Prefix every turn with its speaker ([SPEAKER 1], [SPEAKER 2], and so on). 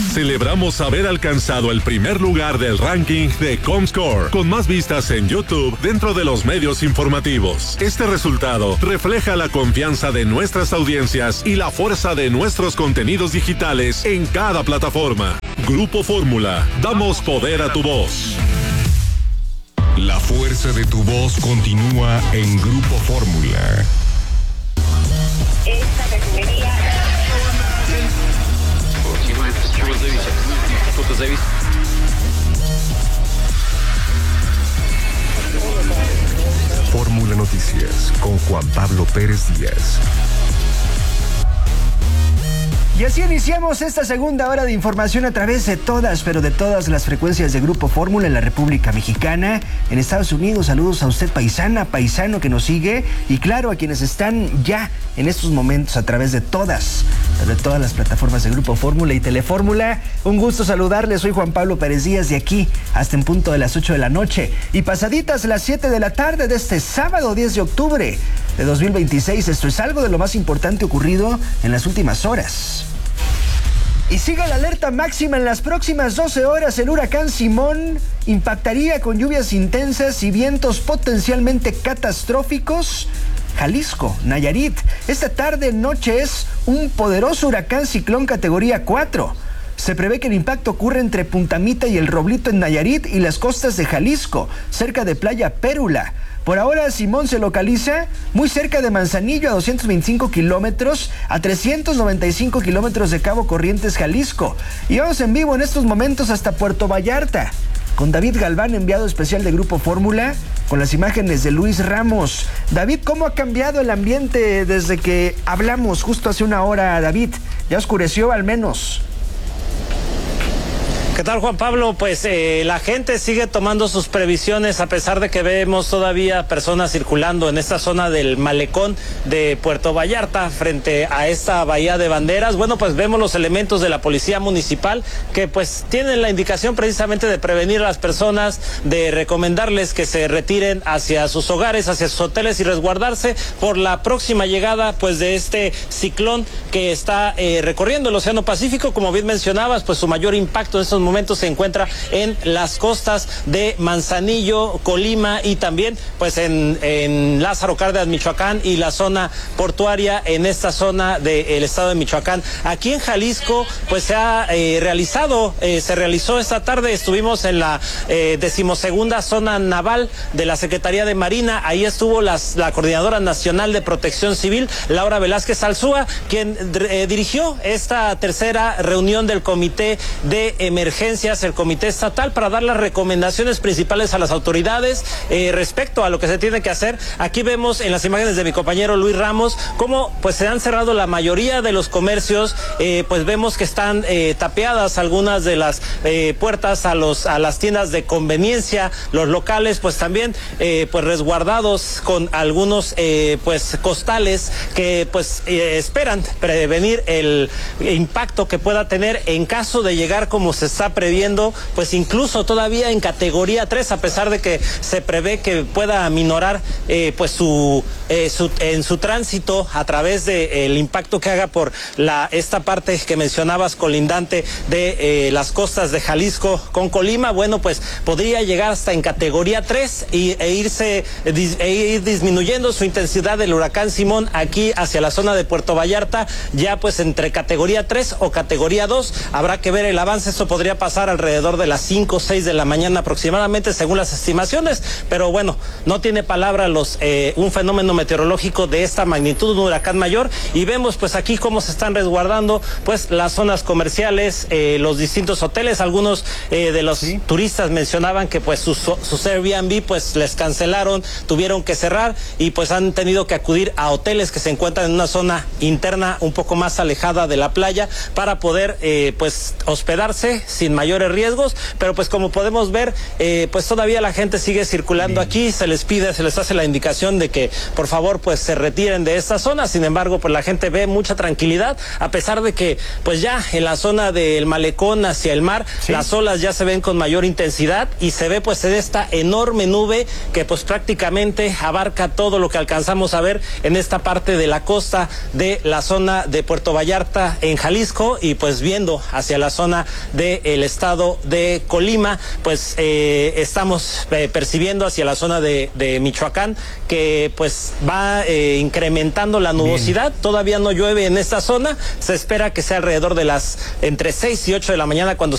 [SPEAKER 1] Celebramos haber alcanzado el primer lugar del ranking de Comscore, con más vistas en YouTube dentro de los medios informativos. Este resultado refleja la confianza de nuestras audiencias y la fuerza de nuestros contenidos digitales en cada plataforma. Grupo Fórmula, damos poder a tu voz.
[SPEAKER 2] La fuerza de tu voz continúa en Grupo Fórmula.
[SPEAKER 3] Esta refinería...
[SPEAKER 2] Fórmula Noticias con Juan Pablo Pérez Díaz.
[SPEAKER 4] Y así iniciamos esta segunda hora de información a través de todas, pero de todas las frecuencias de Grupo Fórmula en la República Mexicana, en Estados Unidos. Saludos a usted, paisano que nos sigue, y claro, a quienes están ya en estos momentos a través de todas las plataformas de Grupo Fórmula y Telefórmula. Un gusto saludarles, soy Juan Pablo Pérez Díaz, de aquí hasta en punto de las 8 de la noche y pasaditas las 7 de la tarde de este sábado 10 de octubre de 2026. Esto es algo de lo más importante ocurrido en las últimas horas. Y sigue la alerta máxima. En las próximas 12 horas el huracán Simón impactaría con lluvias intensas y vientos potencialmente catastróficos Jalisco, Nayarit. Esta tarde-noche es un poderoso huracán ciclón categoría 4. Se prevé que el impacto ocurre entre Punta Mita y El Roblito en Nayarit y las costas de Jalisco, cerca de Playa Pérula. Por ahora, Simón se localiza muy cerca de Manzanillo, a 225 kilómetros, a 395 kilómetros de Cabo Corrientes, Jalisco. Y vamos en vivo en estos momentos hasta Puerto Vallarta, con David Galván, enviado especial de Grupo Fórmula, con las imágenes de Luis Ramos. David, ¿cómo ha cambiado el ambiente desde que hablamos justo hace una hora, David? ¿Ya oscureció al menos?
[SPEAKER 5] ¿Qué tal, Juan Pablo? Pues la gente sigue tomando sus previsiones a pesar de que vemos todavía personas circulando en esta zona del malecón de Puerto Vallarta frente a esta bahía de banderas. Bueno, pues vemos los elementos de la policía municipal que pues tienen la indicación precisamente de prevenir a las personas, de recomendarles que se retiren hacia sus hogares, hacia sus hoteles y resguardarse por la próxima llegada pues de este ciclón que está recorriendo el Océano Pacífico. Como bien mencionabas, pues su mayor impacto en estos momentos se encuentra en las costas de Manzanillo, Colima y también pues en Lázaro Cárdenas, Michoacán, y la zona portuaria en esta zona del estado de Michoacán. Aquí en Jalisco pues se realizó esta tarde, estuvimos en la 12ª zona naval de la Secretaría de Marina. Ahí estuvo la Coordinadora Nacional de Protección Civil, Laura Velázquez Alzúa, quien dirigió esta tercera reunión del Comité de Emergencias, el Comité Estatal, para dar las recomendaciones principales a las autoridades respecto a lo que se tiene que hacer. Aquí vemos en las imágenes de mi compañero Luis Ramos cómo pues se han cerrado la mayoría de los comercios, pues vemos que están tapiadas algunas de las puertas a las tiendas de conveniencia, los locales pues también pues resguardados con algunos pues costales que pues esperan prevenir el impacto que pueda tener en caso de llegar, como se está previendo, pues incluso todavía en categoría 3, a pesar de que se prevé que pueda aminorar pues en su tránsito a través del impacto que haga por esta parte que mencionabas colindante de las costas de Jalisco con Colima. Bueno, pues podría llegar hasta en categoría 3 e ir disminuyendo su intensidad del huracán Simón aquí hacia la zona de Puerto Vallarta, ya pues entre categoría 3 o categoría 2. Habrá que ver el avance. Esto podría pasar alrededor de las 5 o 6 de la mañana aproximadamente, según las estimaciones, pero bueno, no tiene palabra un fenómeno meteorológico de esta magnitud, un huracán mayor. Y vemos pues aquí cómo se están resguardando pues las zonas comerciales, los distintos hoteles. Algunos de los turistas mencionaban que pues sus Airbnb pues les cancelaron, tuvieron que cerrar y pues han tenido que acudir a hoteles que se encuentran en una zona interna un poco más alejada de la playa para poder pues hospedarse sin mayores riesgos, pero pues como podemos ver, pues todavía la gente sigue circulando aquí, se les hace la indicación de que por favor pues se retiren de esta zona. Sin embargo, pues la gente ve mucha tranquilidad, a pesar de que pues ya en la zona del malecón hacia el mar, las olas ya se ven con mayor intensidad y se ve pues en esta enorme nube que pues prácticamente abarca todo lo que alcanzamos a ver en esta parte de la costa de la zona de Puerto Vallarta en Jalisco, y pues viendo hacia la zona del estado de Colima, pues estamos percibiendo hacia la zona de Michoacán que pues va incrementando la nubosidad. Todavía no llueve en esta zona, se espera que sea alrededor de las entre 6 y 8 de la mañana cuando